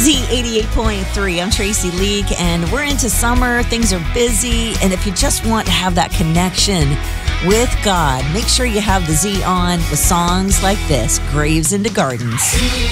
Z88.3. I'm Tracy Leak, and we're into summer. Things are busy, and if you just want to have that connection with God, make sure you have the Z on with songs like this, Graves into Gardens.